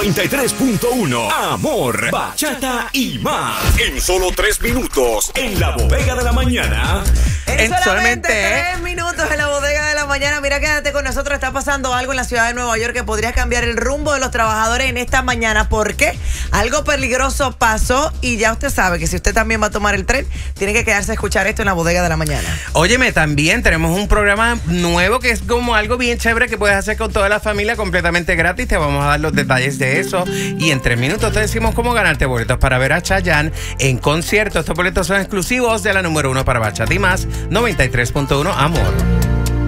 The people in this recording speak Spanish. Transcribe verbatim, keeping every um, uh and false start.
noventa y tres punto uno. Amor, bachata y más. En solo tres minutos, en la bodega de la mañana. En, En solamente, solamente tres minutos en la bodega de la mañana. Mira, quédate con nosotros. Está pasando algo en la ciudad de Nueva York que podría cambiar el rumbo de los trabajadores en esta mañana. ¿Por qué? Algo peligroso pasó y ya usted sabe que si usted también va a tomar el tren, tiene que quedarse a escuchar esto en la bodega de la mañana. Óyeme, también tenemos un programa nuevo que es como algo bien chévere que puedes hacer con toda la familia completamente gratis. Te vamos a dar los detalles de eso. Y en tres minutos te decimos cómo ganarte boletos para ver a Chayanne en concierto. Estos boletos son exclusivos de la número uno para Bachata y Más, noventa y tres punto uno Amor.